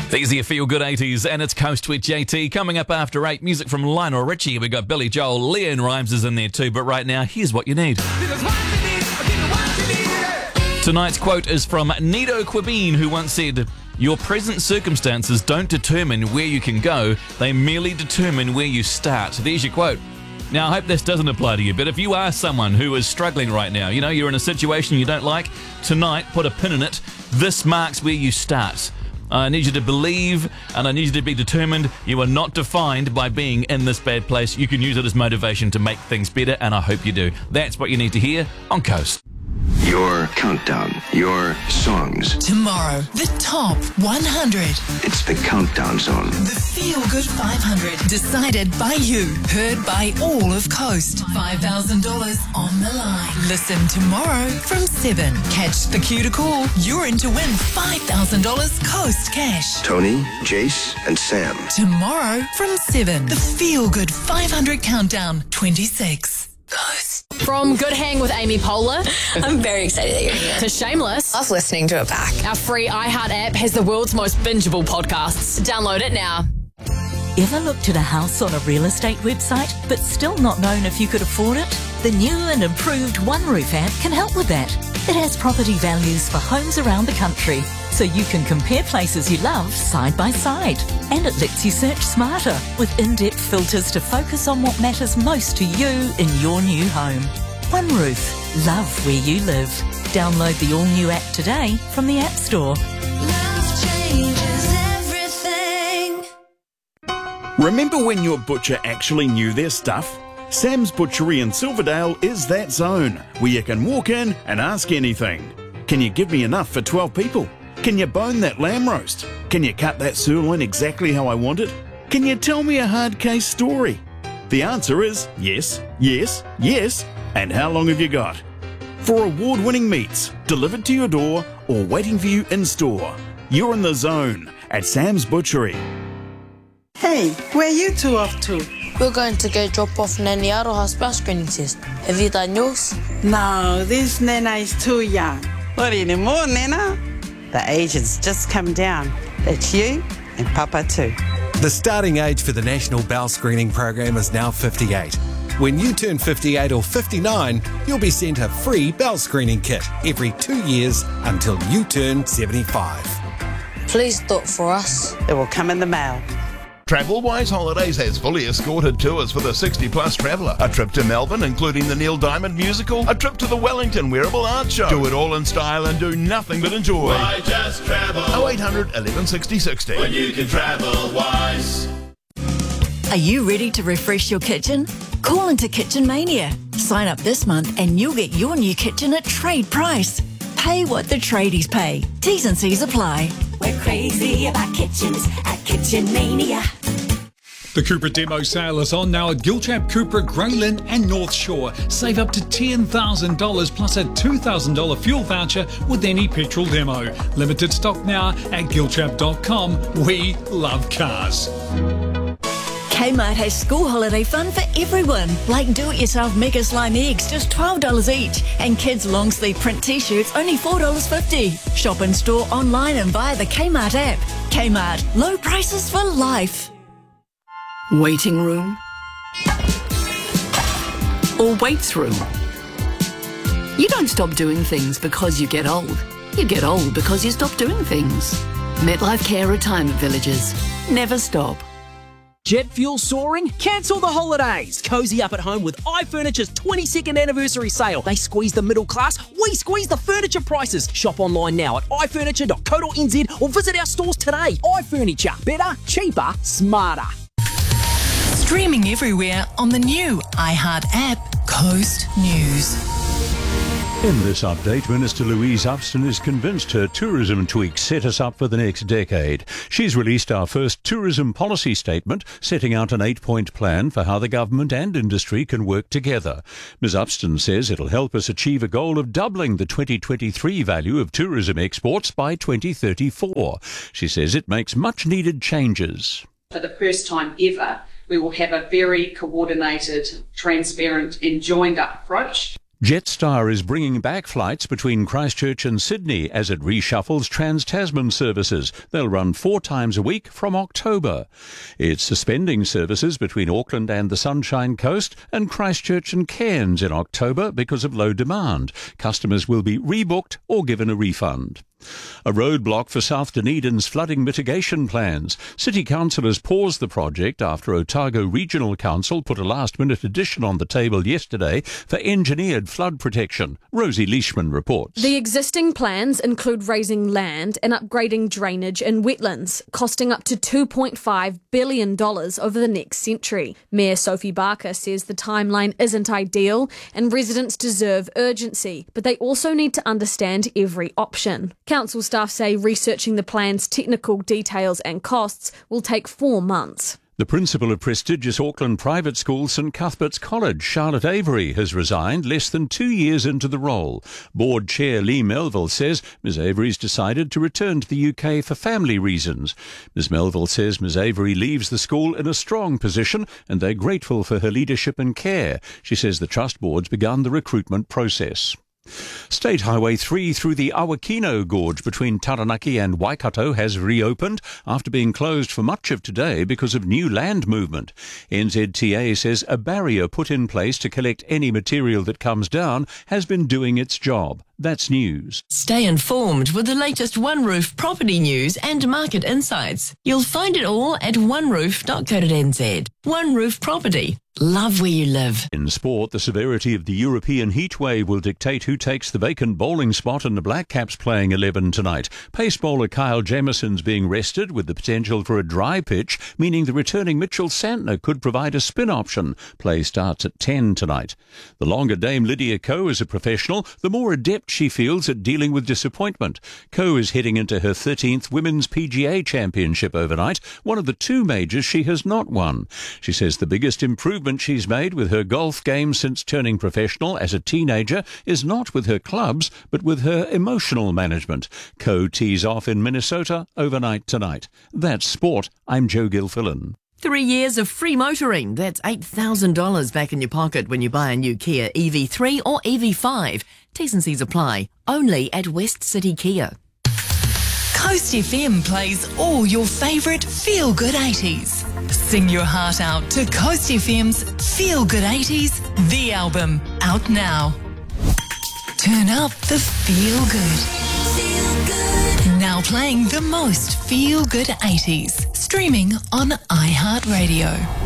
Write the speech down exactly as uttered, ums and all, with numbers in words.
These are your feel-good eighties, and it's Coast with J T. Coming up after eight, music from Lionel Richie. We got Billy Joel, Leanne Rimes is in there too, but right now, here's what you need. Tonight's quote is from Nido Quibine, who once said, "Your present circumstances don't determine where you can go, they merely determine where you start." There's your quote. Now, I hope this doesn't apply to you, but if you are someone who is struggling right now, you know, you're in a situation you don't like, tonight, put a pin in it. This marks where you start. I need you to believe, and I need you to be determined. You are not defined by being in this bad place. You can use it as motivation to make things better, and I hope you do. That's what you need to hear on Coast. Your countdown, your songs. Tomorrow, the top one hundred. It's the Countdown Zone. The Feel Good five hundred. Decided by you. Heard by all of Coast. five thousand dollars on the line. Listen tomorrow from seven. Catch the cue to call. You're in to win five thousand dollars Coast cash. Tony, Jace, and Sam. Tomorrow from seven. The Feel Good five hundred Countdown twenty-six. Coast. From Good Hang with Amy Poehler I'm very excited that you're here. to Shameless, Love listening to it back. our free iHeart app has the world's most bingeable podcasts. Download it now. Ever looked at a house on a real estate website but still not known if you could afford it? The new and improved OneRoof app can help with that. It has property values for homes around the country, so you can compare places you love side by side. And it lets you search smarter with in-depth filters to focus on what matters most to you in your new home. OneRoof. Love where you live. Download the all-new app today from the App Store. Love changes everything. Remember when your butcher actually knew their stuff? Sam's Butchery in Silverdale is that zone where you can walk in and ask anything. Can you give me enough for twelve people? Can you bone that lamb roast? Can you cut that sirloin exactly how I want it? Can you tell me a hard case story? The answer is yes, yes, yes, and how long have you got? For award-winning meats delivered to your door or waiting for you in store, you're in the zone at Sam's Butchery. Hey, where you two off to? We're going to go drop off Nanny Aroha's bell screening test. Have you done yours? No, this Nana is too young. Not anymore, Nana. The age has just come down. That's you and Papa too. The starting age for the National Bowel Screening Program is now fifty-eight. When you turn fifty-eight or fifty-nine, you'll be sent a free bowel screening kit every two years until you turn seventy-five. Please do it for us. It will come in the mail. TravelWise Holidays has fully escorted tours for the sixty plus traveller. A trip to Melbourne, including the Neil Diamond musical. A trip to the Wellington Wearable Art Show. Do it all in style and do nothing but enjoy. Why just travel? oh eight hundred, eleven sixty, sixty. When you can travel wise. Are you ready to refresh your kitchen? Call into Kitchen Mania. Sign up this month and you'll get your new kitchen at trade price. Pay what the tradies pay. T's and C's apply. We're crazy about kitchens at Kitchen Mania. The Cupra demo sale is on now at Gilchap, Cupra, Greylin and North Shore. Save up to ten thousand dollars plus a two thousand dollars fuel voucher with any petrol demo. Limited stock now at gilchap dot com. We love cars. Kmart has school holiday fun for everyone, like do-it-yourself Mega Slime eggs, just twelve dollars each, and kids' long-sleeve print t-shirts, only four dollars fifty. Shop in store, online and via the Kmart app. Kmart, low prices for life. Waiting room or waits room. You don't stop doing things because you get old. You get old because you stop doing things. MetLife Care Retirement Villages. Never stop. Jet fuel soaring? Cancel the holidays. Cozy up at home with iFurniture's twenty-second anniversary sale. They squeeze the middle class, we squeeze the furniture prices. Shop online now at i furniture dot co dot n z or visit our stores today. iFurniture. Better, cheaper, smarter. Streaming everywhere on the new iHeart app, Coast News. In this update, Minister Louise Upston is convinced her tourism tweaks set us up for the next decade. She's released our first tourism policy statement, setting out an eight-point plan for how the government and industry can work together. Ms Upston says it'll help us achieve a goal of doubling the twenty twenty-three value of tourism exports by twenty thirty-four. She says it makes much-needed changes. For the first time ever, we will have a very coordinated, transparent and joined-up approach Jetstar is bringing back flights between Christchurch and Sydney as it reshuffles Trans-Tasman services. They'll run four times a week from October. It's suspending services between Auckland and the Sunshine Coast and Christchurch and Cairns in October because of low demand. Customers will be rebooked or given a refund. A roadblock for South Dunedin's flooding mitigation plans. City councillors paused the project after Otago Regional Council put a last-minute addition on the table yesterday for engineered flood protection. Rosie Leishman reports. The existing plans include raising land and upgrading drainage in wetlands, costing up to two point five billion dollars over the next century. Mayor Sophie Barker says the timeline isn't ideal and residents deserve urgency, but they also need to understand every option. Council staff say researching the plan's technical details and costs will take four months. The principal of prestigious Auckland private school St Cuthbert's College, Charlotte Avery, has resigned less than two years into the role. Board Chair Lee Melville says Miz Avery's decided to return to the U K for family reasons. Miz Melville says Miz Avery leaves the school in a strong position and they're grateful for her leadership and care. She says the Trust Board's begun the recruitment process. State Highway three through the Awakino Gorge between Taranaki and Waikato has reopened after being closed for much of today because of new land movement. N Z T A says a barrier put in place to collect any material that comes down has been doing its job. That's news. Stay informed with the latest One Roof property news and market insights. You'll find it all at one roof dot co dot n z. One Roof Property. Love where you live. In sport, the severity of the European heatwave will dictate who takes the vacant bowling spot in the Black Caps playing eleven tonight. Pace bowler Kyle Jamison's being rested with the potential for a dry pitch, meaning the returning Mitchell Santner could provide a spin option. Play starts at ten tonight. The longer Dame Lydia Ko is a professional, the more adept she feels at dealing with disappointment. Ko is heading into her thirteenth Women's P G A Championship overnight, one of the two majors she has not won. She says the biggest improvement she's made with her golf game since turning professional as a teenager is not with her clubs, but with her emotional management. Ko tees off in Minnesota overnight tonight. That's sport. I'm Joe Gilfillan. Three years of free motoring. That's eight thousand dollars back in your pocket when you buy a new Kia E V three or E V five. T's and C's apply. Only at West City Kia. Coast F M plays all your favourite feel-good eighties. Sing your heart out to Coast F M's Feel Good eighties, the album, out now. Turn up the feel good. Feel good. Now playing the most feel-good eighties. Streaming on iHeartRadio.